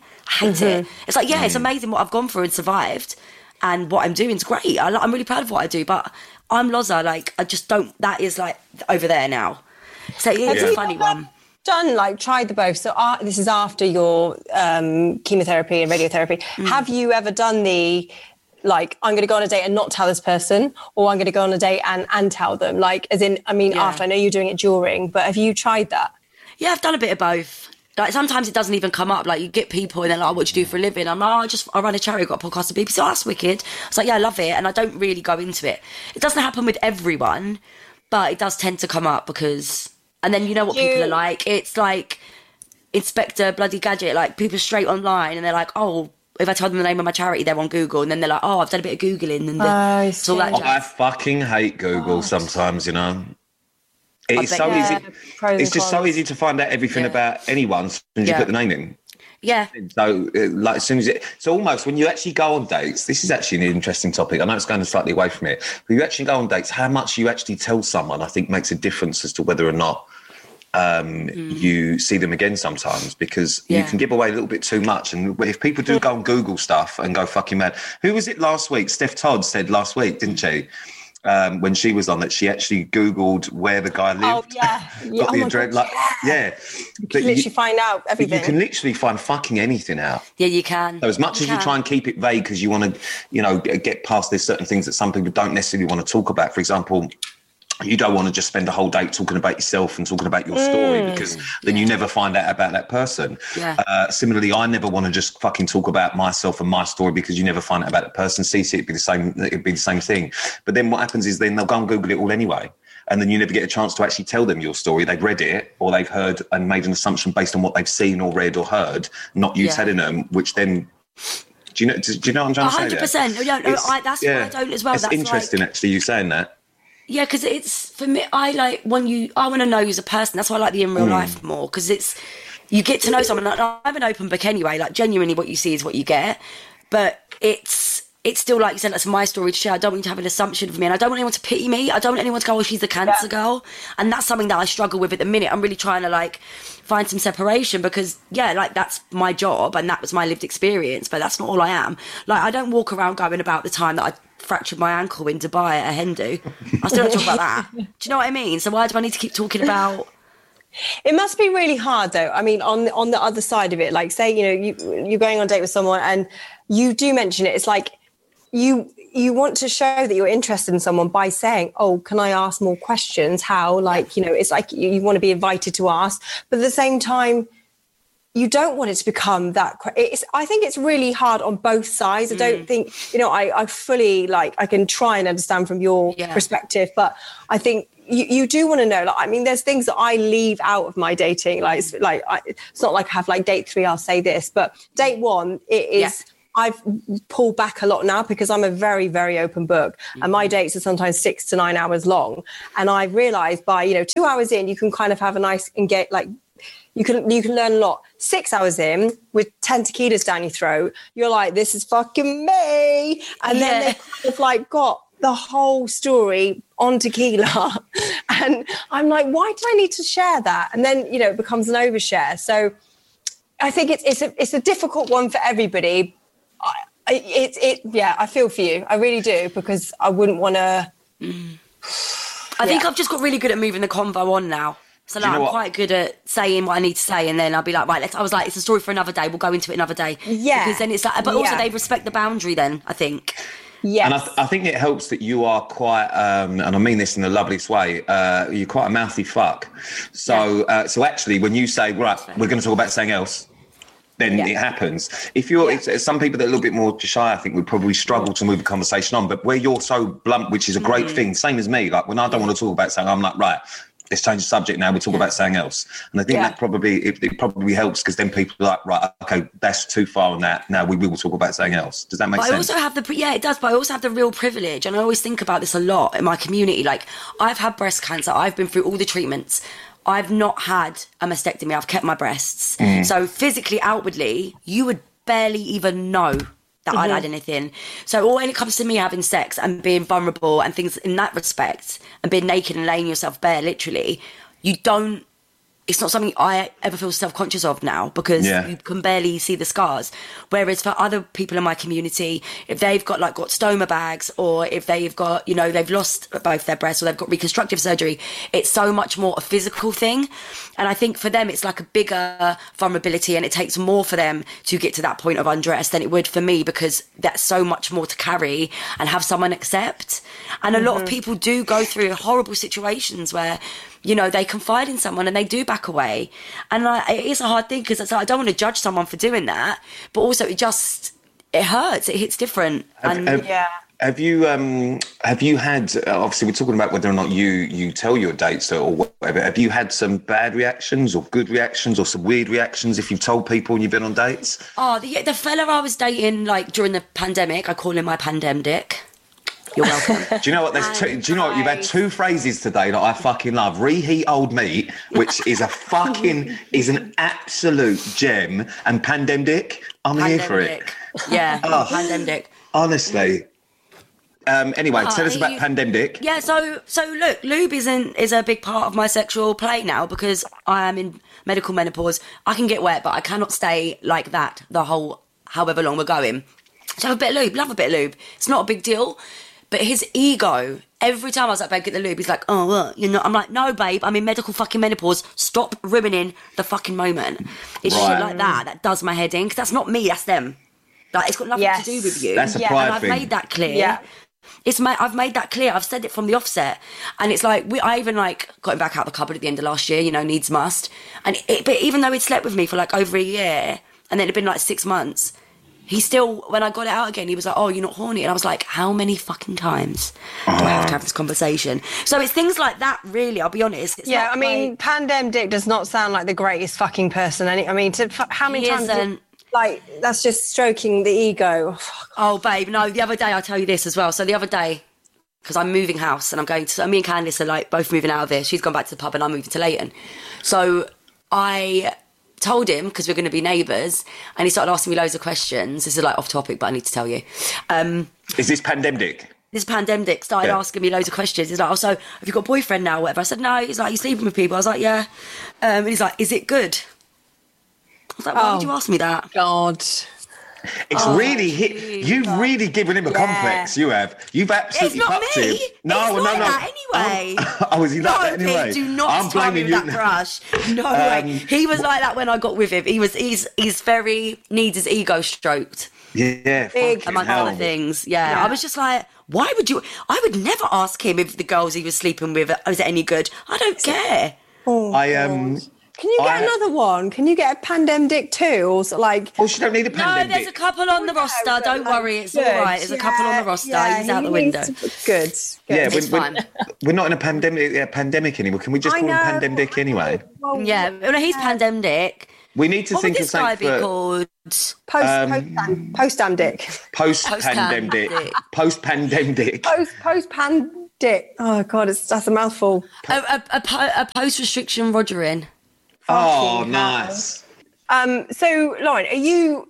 It's like, it's amazing what I've gone through and survived. And what I'm doing is great. I'm really proud of what I do, but I'm Loza. Like, I just don't. That is like over there now. So it's a funny one. Tried the both. So this is after your chemotherapy and radiotherapy. Have you ever done the I'm going to go on a date and not tell this person, or I'm going to go on a date and tell them? Like, as in, after. I know you're doing it during, but have you tried that? Yeah, I've done a bit of both. Like, sometimes it doesn't even come up. Like, you get people and they're like, oh, what do you do for a living? I'm like, I run a charity, got a podcast on BBC. Oh, that's wicked. I was like, yeah, I love it. And I don't really go into it. It doesn't happen with everyone, but it does tend to come up because... And then you know what people are like. It's like Inspector Bloody Gadget. Like, people straight online and they're like, oh, if I tell them the name of my charity, they're on Google. And then they're like, oh, I've done a bit of Googling. And it's all that jazz. I fucking hate Google sometimes, It's so easy. It's just so easy to find out everything about anyone as soon as you put the name in. Yeah. So, as soon as so almost when you actually go on dates, this is actually an interesting topic. I know it's going slightly away from it, but you actually go on dates, how much you actually tell someone, I think, makes a difference as to whether or not you see them again sometimes, because you can give away a little bit too much. And if people do go and Google stuff and go fucking mad, who was it last week? Steph Todd said last week, didn't she? When she was on, that she actually Googled where the guy lived. Oh, yeah. Got the address. You can literally find out everything. You can literally find fucking anything out. Yeah, you can. So as much as you try and keep it vague because you want to, get past, there's certain things that some people don't necessarily want to talk about. For example, you don't want to just spend a whole day talking about yourself and talking about your story, because then you never find out about that person. Yeah. Similarly, I never want to just fucking talk about myself and my story, because you never find out about that person. CC, it'd be the same thing. But then what happens is then they'll go and Google it all anyway. And then you never get a chance to actually tell them your story. They've read it, or they've heard and made an assumption based on what they've seen or read or heard, not you telling them, which then... Do you know what I'm trying to say? 100%. Yeah, that's what I don't as well. It's interesting, actually, you saying that. Yeah, because it's, for me, I want to know you as a person. That's why I like the in real life more, because you get to know someone. Like, I'm an open book anyway. Like, genuinely what you see is what you get. But it's still, like you said, that's my story to share. I don't want you to have an assumption of me, and I don't want anyone to pity me. I don't want anyone to go, oh, she's the cancer girl. And that's something that I struggle with at the minute. I'm really trying to, find some separation, because, that's my job and that was my lived experience, but that's not all I am. I don't walk around going about the time that I fractured my ankle in Dubai at a Hindu. I still don't talk about that. Do you know what I mean? So why do I need to keep talking about... It must be really hard, though. I mean, on the other side of it, say, you're going on a date with someone and you do mention it. It's like, you want to show that you're interested in someone by saying, oh, can I ask more questions? How, like, you know, it's like you want to be invited to ask, but at the same time, you don't want it to become that. I think it's really hard on both sides. I don't think, you know, I fully, like, I can try and understand from your perspective, but I think you do want to know. Like, I mean, there's things that I leave out of my dating. It's not like I have like date 3, I'll say this, but date 1, it is. Yeah. I've pulled back a lot now because I'm a very, very open book, and my dates are sometimes 6 to 9 hours long. And I realised by, you know, 2 hours in, you can kind of have a nice engage, like you can learn a lot. 6 hours in, with 10 tequilas down your throat, you're like, this is fucking me. And then they kind of like got the whole story on tequila, and I'm like, why do I need to share that? And then, you know, it becomes an overshare. So I think it's a difficult one for everybody. I feel for you. I really do, because I wouldn't want to. I think I've just got really good at moving the convo on now. So like, I'm quite good at saying what I need to say, and then I'll be like, right, I was like, it's a story for another day. We'll go into it another day. Yeah. Because then it's like, but also they respect the boundary then, I think. Yeah. And I think it helps that you are quite, and I mean this in the loveliest way, you're quite a mouthy fuck. So, so actually, when you say, right, we're going to talk about something else, then it happens. If you're, it's some people that are a little bit more shy, I think, would probably struggle to move the conversation on. But where you're so blunt, which is a great thing, same as me, like when I don't want to talk about something, I'm like, right, let's change the subject now, we'll talk about something else. And I think that probably, it probably helps, because then people are like, right, okay, that's too far on that. Now we will talk about something else. Does that make sense? I also have it does, but I also have the real privilege, and I always think about this a lot in my community. Like, I've had breast cancer, I've been through all the treatments. I've not had a mastectomy. I've kept my breasts. So physically, outwardly, you would barely even know that I'd had anything. So when it comes to me having sex and being vulnerable and things in that respect, and being naked and laying yourself bare, literally, it's not something I ever feel self-conscious of now, because you can barely see the scars. Whereas for other people in my community, if they've got stoma bags, or if they've got, you know, they've lost both their breasts, or they've got reconstructive surgery, it's so much more a physical thing. And I think for them, it's like a bigger vulnerability, and it takes more for them to get to that point of undress than it would for me, because that's so much more to carry and have someone accept. And a lot of people do go through horrible situations where, you know, they confide in someone and they do back away. And it is a hard thing, because I don't want to judge someone for doing that, but also it hurts. It hits different. Have you had, obviously we're talking about whether or not you tell your dates or whatever, have you had some bad reactions or good reactions or some weird reactions if you've told people and you've been on dates? Oh, the fella I was dating, like, during the pandemic, I call him my pandemic. You're welcome. Do you know what? You've had 2 phrases today that I fucking love. Reheat old meat, which is is an absolute gem, and pandemic. I'm here for it. Yeah, pandemic. Honestly. Anyway, tell us about pandemic. Yeah, so look, lube is a big part of my sexual play now, because I am in medical menopause. I can get wet, but I cannot stay like that the whole however long we're going. So have a bit of lube, love a bit of lube. It's not a big deal. But his ego, every time I was like, babe, get the lube, he's like, oh, what? You know, I'm like, no, babe, I'm in medical fucking menopause. Stop ruining the fucking moment. It's shit like that does my head in, because that's not me, that's them. Like, it's got nothing to do with you. That's a pride and thing. I've made that clear. Yeah. I've made that clear. I've said it from the offset. And it's like, I even like got him back out the cupboard at the end of last year, you know, needs must. And but even though he'd slept with me for like over a year, and then it'd been like 6 months, he still, when I got it out again, he was like, oh, you're not horny? And I was like, how many fucking times do I have to have this conversation? So it's things like that, really, I'll be honest. It's I mean, Pandemic does not sound like the greatest fucking person. How many times... Like, that's just stroking the ego. Oh, babe, no, the other day, I'll tell you this as well. So the other day, because I'm moving house and I'm going to... me and Candice are, like, both moving out of here. She's gone back to the pub and I'm moving to Leighton. So I told him, because we're going to be neighbours, and he started asking me loads of questions. This is, like, off topic, but I need to tell you. Is this pandemic? This pandemic started asking me loads of questions. He's like, oh, so have you got a boyfriend now or whatever? I said, no. He's like, you sleeping with people? I was like, yeah. And he's like, is it good? I was like, why did you ask me that? God. It's really hit. You've really given him a complex. You have. You've absolutely fucked him. No, that anyway. Was he like that anyway? Do not tell me that crush. No way. He was like that when I got with him. He's very needs his ego stroked. Yeah, amongst other things. Yeah, I was just like, why would you? I would never ask him if the girls he was sleeping with was it any good. I don't care. Can you get another one? Can you get a Pandem Dick too? Or like... Oh, she don't need a Pandem Dick. No, there's a couple on the roster. Don't worry, it's all right. There's a couple on the roster. He's out the window. Good. Yeah, we're not in a pandemic anymore. Can we just call him Pandem Dick anyway? Yeah, he's Pandem Dick. We need to think of something What would this guy be called? Post-Dam Dick. Post-Pandem Dick. Post-Pandem Dick. Post-Pan Dick. Oh, God, that's a mouthful. A post-restriction Rogering. Oh, nice. So, Lauren, are you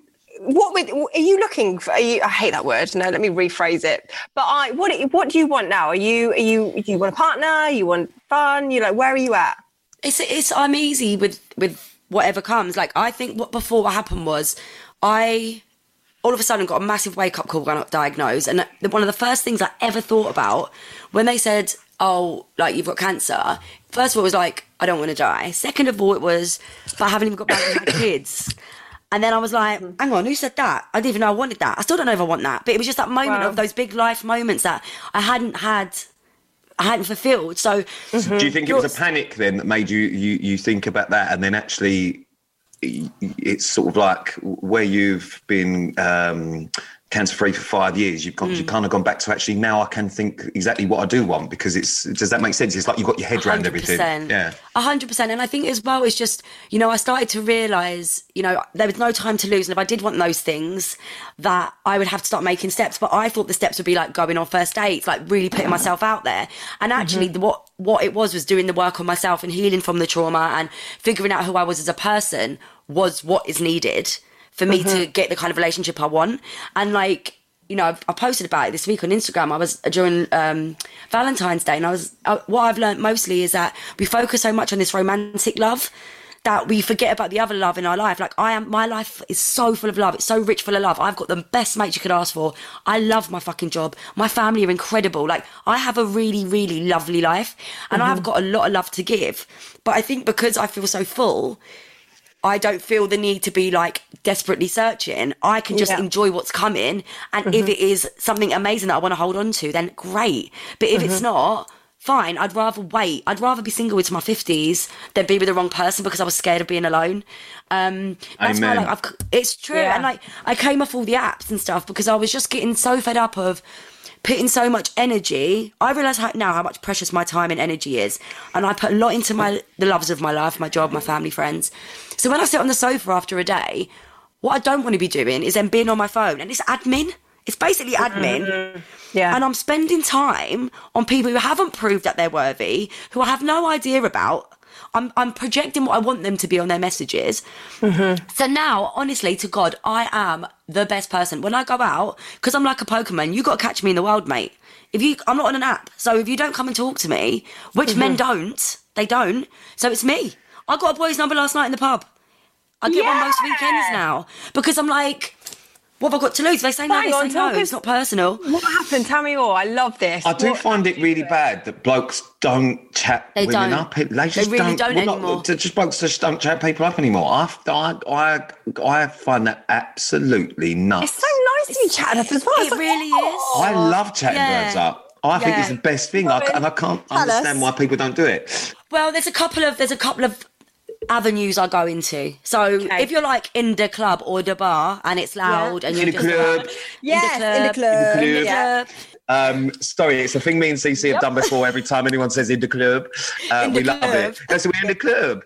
looking for? I hate that word. No, let me rephrase it. But what do you want now? You want a partner? You want fun? You like, where are you at? I'm easy with whatever comes. Like, I think what happened was I all of a sudden got a massive wake up call when I got diagnosed, and one of the first things I ever thought about when they said, "Oh, like you've got cancer." First of all, it was like, I don't want to die. Second of all, it was, but I haven't even got back and had kids. And then I was like, hang on, who said that? I didn't even know I wanted that. I still don't know if I want that. But it was just that moment of those big life moments that I hadn't fulfilled. So do you think it was a panic then that made you think about that, and then actually it's sort of like where you've been cancer-free for 5 years, you've kind of gone back to actually now I can think exactly what I do want, because does that make sense? It's like you've got your head around everything. Yeah, 100%. And I think as well, it's just, I started to realise, there was no time to lose. And if I did want those things, that I would have to start making steps. But I thought the steps would be like going on first dates, like really putting myself out there. And actually what it was doing the work on myself and healing from the trauma and figuring out who I was as a person was what is needed for me to get the kind of relationship I want. And I posted about it this week on Instagram. I was during Valentine's Day, and what I've learned mostly is that we focus so much on this romantic love that we forget about the other love in our life. Like my life is so full of love. It's so rich full of love. I've got the best mates you could ask for. I love my fucking job. My family are incredible. Like, I have a really, really lovely life, and I've got a lot of love to give. But I think because I feel so full, I don't feel the need to be like desperately searching. I can just enjoy what's coming. And if it is something amazing that I want to hold on to, then great. But if it's not, fine. I'd rather wait. I'd rather be single into my 50s than be with the wrong person because I was scared of being alone. That's why it's true. Yeah. And I came off all the apps and stuff because I was just getting so fed up of putting so much energy. I realise now how much precious my time and energy is. And I put a lot into the loves of my life, my job, my family, friends. So when I sit on the sofa after a day, what I don't want to be doing is then being on my phone. And it's admin. It's basically admin. Yeah. And I'm spending time on people who haven't proved that they're worthy, who I have no idea about. I'm projecting what I want them to be on their messages. So now, honestly, to God, I am the best person. When I go out, because I'm like a Pokemon, you got to catch me in the wild, mate. I'm not on an app. So if you don't come and talk to me, which men don't, they don't. So it's me. I got a boy's number last night in the pub. I get one most weekends now. Because I'm like, what have I got to lose? They say no, they say no. It's not personal. What happened? Tell me more. I love this. I do find it really bad that blokes don't chat women up. They really don't anymore. Blokes just don't chat people up anymore. I find that absolutely nuts. It's so nice to be chatted up as well. It really is. I love chatting birds up. I think it's the best thing. And I can't understand why people don't do it. Well, there's a couple of avenues I go into. So if you're like in the club or the bar and it's loud and you're just club. In the club. Sorry, it's a thing me and CC have done before. Every time anyone says in the club, we love it. So we're in the club.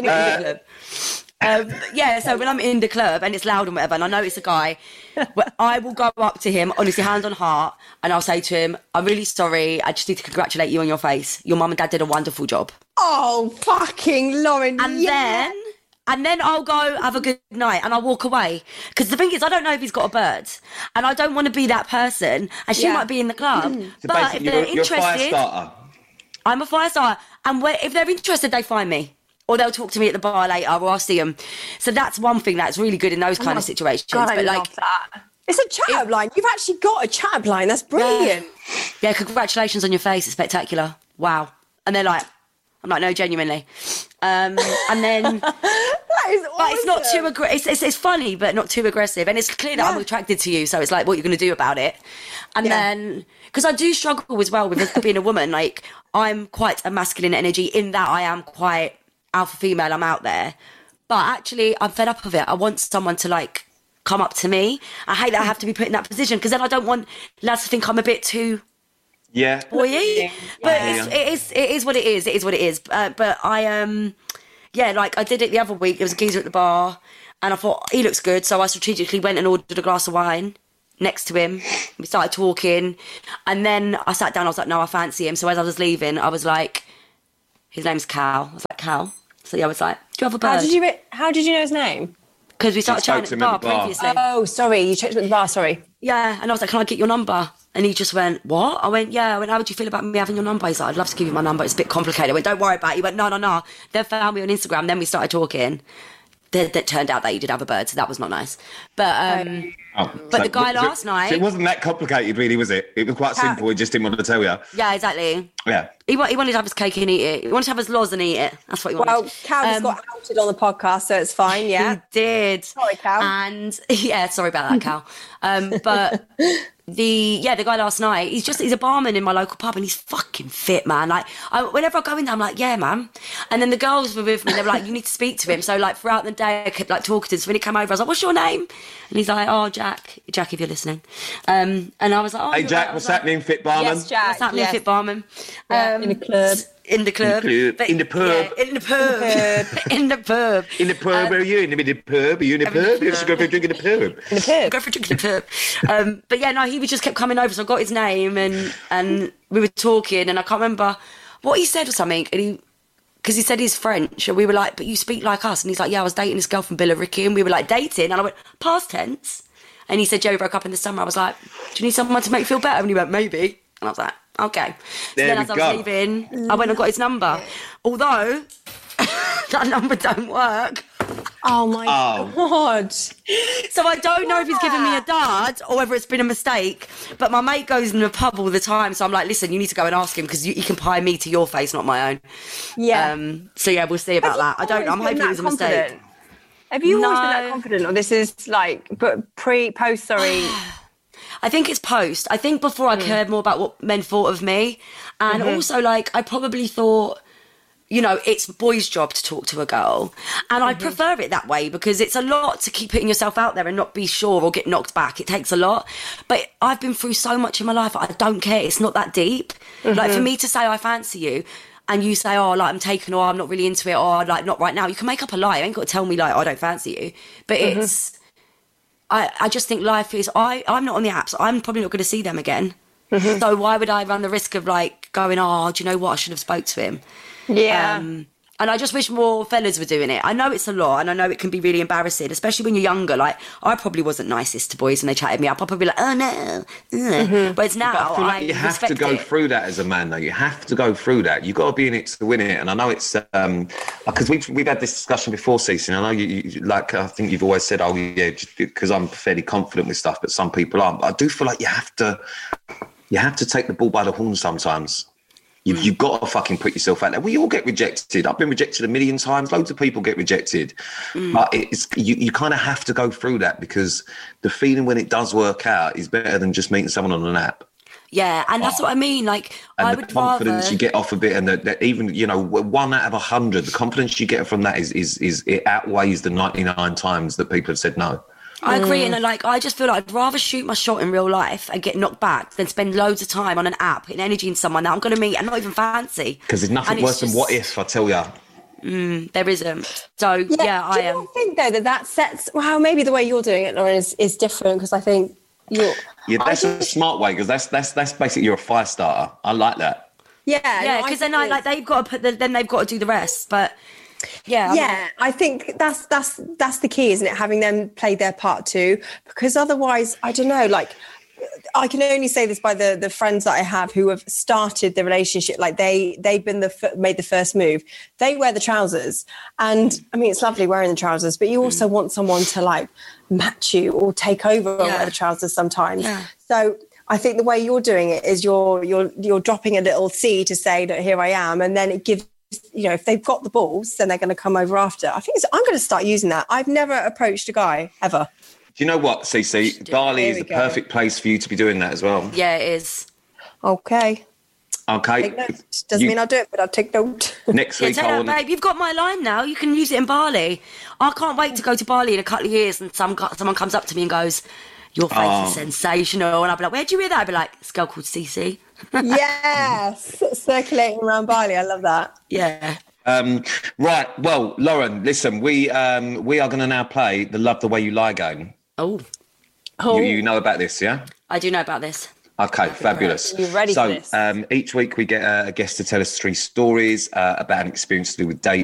So when I'm in the club and it's loud and whatever, and I notice a guy, I will go up to him, honestly, hand on heart, and I'll say to him, I'm really sorry, I just need to congratulate you on your face. Your mum and dad did a wonderful job. Oh, fucking Lauren. And then I'll go have a good night and I'll walk away. Because the thing is, I don't know if he's got a bird. And I don't want to be that person. And she might be in the club. So but if they're interested... You're a fire starter. I'm a fire starter. And if they're interested, they find me. or they'll talk to me at the bar later, or I'll see them. So that's one thing that's really good in those kind of situations. God, but I like, love that. It's a chat-up line. You've actually got a chat-up line. That's brilliant. Yeah, congratulations on your face. It's spectacular. Wow. And they're like, I'm like, no, genuinely. And then... That is awesome. But it's not too aggressive. It's funny, but not too aggressive. And it's clear that I'm attracted to you, so it's like, what are you going to do about it? And then... Because I do struggle as well with being a woman. Like, I'm quite a masculine energy in that I am quite alpha female. I'm out there. But actually, I'm fed up of it. I want someone to, like, come up to me. I hate that I have to be put in that position, because then I don't want lads to think I'm a bit too boy-y. But it is what it is. It is what it is. But I like I did it the other week. There was a geezer at the bar, and I thought he looks good, so I strategically went and ordered a glass of wine next to him. We started talking, and then I sat down. I was like, no, I fancy him. So as I was leaving, I was like, his name's Cal. I was like, Cal. So I was like, do you have a bird? How did you know his name? Because we started chatting at the bar previously. Oh, sorry, you checked him at the bar, sorry. Yeah, and I was like, can I get your number? And he just went, what? I went, yeah. I went, how would you feel about me having your number? He's like, I'd love to give you my number. It's a bit complicated. I went, don't worry about it. He went, no. Then found me on Instagram. Then we started talking. That turned out that you did have a bird, so that was not nice. But the guy last night... So it wasn't that complicated, really, was it? It was quite simple. He just didn't want to tell you. Yeah, exactly. Yeah. He wanted to have his cake and eat it. He wanted to have his laws and eat it. That's what he wanted. Well, Cal just got outed on the podcast, so it's fine, yeah? He did. Sorry, Cal. And, yeah, sorry about that, Cal. But... The guy last night, he's a barman in my local pub, and he's fucking fit, man. Like, whenever I go in there, I'm like, yeah, man. And then the girls were with me, they were like, you need to speak to him. So, like, throughout the day, I kept, like, talking to him. So when he came over, I was like, what's your name? And he's like, oh, Jack, if you're listening. And I was like, oh, hey, Jack, what's happening, fit barman? Yes, Jack. What's happening, fit barman? In the club. In the club. In the pub. Yeah, in the pub. In the pub. In the pub, where are you? In the pub? Are you in the pub? Let's go for a drink in the pub. In the pub. Go for a drink in the pub. But yeah, no, he just kept coming over, so I got his name, and we were talking, and I can't remember what he said or something, and because he said he's French, and we were like, but you speak like us, and he's like, yeah, I was dating this girl from Billericay, and we were like dating, and I went, past tense, and he said, Joe broke up in the summer. I was like, do you need someone to make you feel better? And he went, maybe. And I was like, okay. So then as I was leaving, I went and got his number. Although, that number don't work. Oh, my God. So I don't know if he's giving me a dud or whether it's been a mistake. But my mate goes in the pub all the time. So I'm like, listen, you need to go and ask him, because he can pie me to your face, not my own. Yeah. So yeah, we'll see about that. I'm hoping it was a mistake. Have you always been that confident? Or this is like, post, sorry... I think it's post. I think before I cared more about what men thought of me. And also, like, I probably thought, you know, it's a boy's job to talk to a girl. And I prefer it that way, because it's a lot to keep putting yourself out there and not be sure or get knocked back. It takes a lot. But I've been through so much in my life, I don't care. It's not that deep. Like, for me to say I fancy you, and you say, oh, like, I'm taken, or I'm not really into it, or, like, not right now. You can make up a lie. You ain't got to tell me, like, I don't fancy you. But it's... I just think life is... I'm not on the apps. I'm probably not going to see them again. So why would I run the risk of, like, going, oh, do you know what? I should have spoke to him. Yeah. And I just wish more fellas were doing it. I know it's a lot, and I know it can be really embarrassing, especially when you're younger. Like, I probably wasn't nicest to boys when they chatted me up. I'd probably be like, oh, no. But it's now, but I feel like you have to go through that as a man, though. You have to go through that. You've got to be in it to win it. And I know it's... Because we've had this discussion before, Cece, and I know you like, I think you've always said, oh, yeah, because I'm fairly confident with stuff, but some people aren't. But I do feel like you have to take the bull by the horns sometimes. You've got to fucking put yourself out there. We all get rejected. I've been rejected a million times. Loads of people get rejected. But you kind of have to go through that, because the feeling when it does work out is better than just meeting someone on an app. Yeah, and that's what I mean. Like, and I the would confidence rather... you get off of it, and that even, you know, 1 out of 100, the confidence you get from that is it outweighs the 99 times that people have said no. I agree, and like, I just feel like I'd rather shoot my shot in real life and get knocked back than spend loads of time on an app, putting energy in someone that I'm going to meet and not even fancy. Because there's nothing worse than what if, I tell you. There isn't. So, yeah, I am. I think, though, that sets... Well, maybe the way you're doing it, Lauren, is different, because I think you're... Yeah, that's a smart way, because that's basically, you're a fire starter. I like that. Yeah, because then they've got to then they've got to do the rest, but... Yeah, I think that's the key, isn't it? Having them play their part too, because otherwise, I don't know. Like, I can only say this by the friends that I have who have started the relationship. Like they've been made the first move. They wear the trousers, and I mean it's lovely wearing the trousers, but you also want someone to like match you or take over and wear the trousers sometimes. Yeah. So I think the way you're doing it is you're dropping a little seed to say that here I am, and then it gives. You know, if they've got the balls, then they're going to come over after. I'm going to start using that. I've never approached a guy ever. Do you know what, Cece? Bali is the perfect place for you to be doing that as well. Yeah, it is. Okay. Okay. Doesn't mean I'll do it, but I'll take note. Next week, babe, you've got my line now. You can use it in Bali. I can't wait to go to Bali in a couple of years and someone comes up to me and goes, your face is sensational. And I'll be like, where'd you hear that? I'll be like, this girl called Cece. Yes. Circulating around Bali. I love that. Yeah. Right. Well, Lauren, listen, we are going to now play the Love the Way You Lie game. Oh. You know about this, yeah? I do know about this. Okay, fabulous. Are you ready for this? So each week we get a guest to tell us 3 stories about an experience to do with dating.